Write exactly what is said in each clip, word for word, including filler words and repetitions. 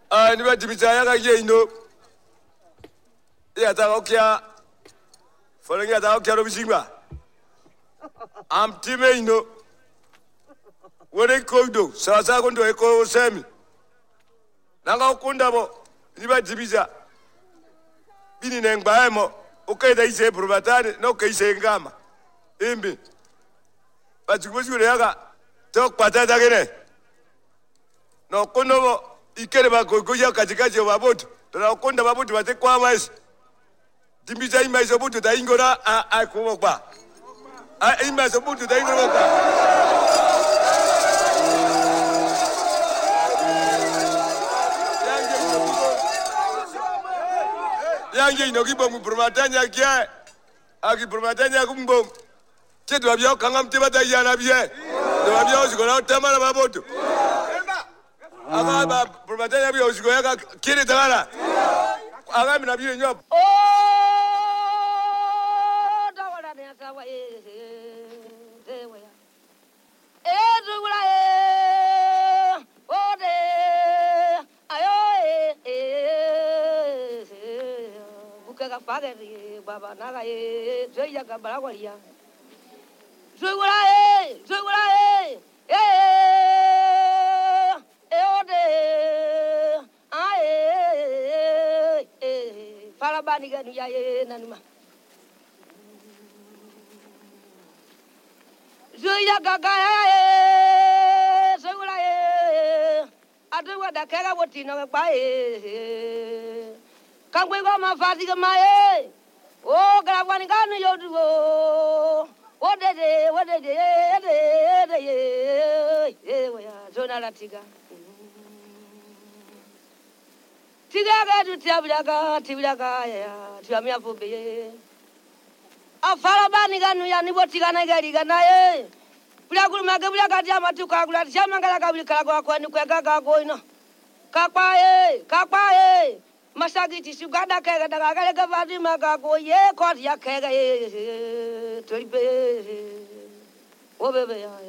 Ah, ni bati bitaya ka yino. Ya ta okia. Folengi ya ta okia ro bisimba. Am time ino. Wore koido, sasa kondo eko semi. Nanga ukunda bo, ni bati biza. Bini nengba emo, okaida ise probatane, no kaise ngama. Imbi. Bati kubosi kure yaga. Tok patata gene. No kondo bo ikere ba gogoya katikati wa boto. Tona konda ba boto bate kwa mais. Dimbiza ima iso boto ta ingora a a kuokba. A ima iso boto ta ingora ka. Yange ino kibo mu promatanya kia. Aki promatanya kumbo. Chetu abia kanga mtebata yana bie. Do abia usikona tamala ba boto. Aga ba promatanya bia usikoya ka kire tangala. Aga mina bia nyop. Oh, dawala ne sawa e e we. E dugula e o de ayo e e buka ka faga ri baba naga e joya ka barawaria. Dugula e dugula e e e o de Falabani ganu ya ye nanuma. Zuya gaga ye, zuya ye. Adu wa da kera woti no ba ye. Kangwe go ma fasi ga ma ye. O grawani ganu yodu o. O de de, o de de, de de ye. E wa ya zona la tiga. Tigaga tu tiabilaga tibilaga ya tiamia fobe afala bani ganu ya nibo tigana gari gana ye bilagul maga bilaga tiama tu kagula tiama ngala kabili kala kwa ni kwega ga goino kakwa ye kakwa ye masagi ti sugada kega daga gale ga vadi maga go ye ko ya kega ye toribe o bebe ya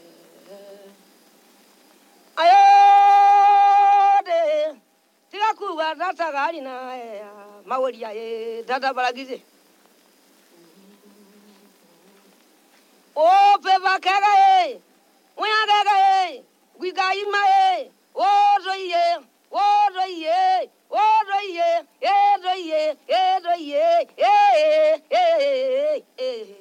ayo de Tiga kuwa data gari na mawari ya ye data balagize. O peva kega ye, uya kega ye, wiga ima ye, o roye, o roye, o roye, e roye, e roye, e e e.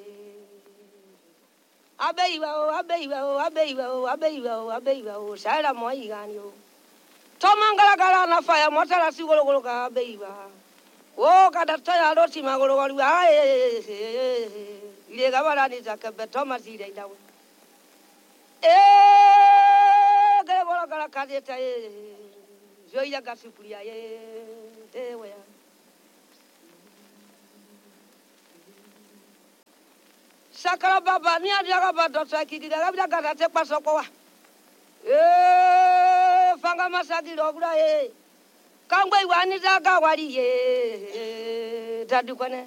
Abeiwa o, abeiwa o, abeiwa o, abeiwa o, abeiwa o, shara mo igani o. Tomangala gala na faya motara si golo golo ka beiba. O kada toya roti ma golo golo ai. Ile gabala ni zakabe Thomas ile dawe. Eh gele golo gala kadeta e. Joya gasupuria e. Dewe. Sakala baba ni adiaga badosa kidiga gabida gada te pasoko wa. Eh, fanga masagi logura eh. Kangwe wani zaga wali eh. Tadu kone.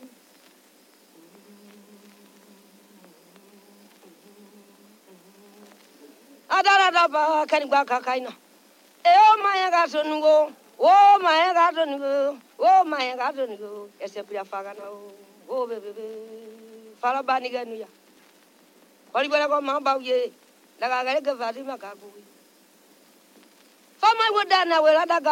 Adara daba kani gwa kakaino. Eh, oh my God, no. Oh my God, no. Oh my God, no. Ese pia faga no. Oh bebe. Fala bani ganu ya. Wali bala ko mamba ye. Daga gale ke fadi makaku. Fama wadana wela daga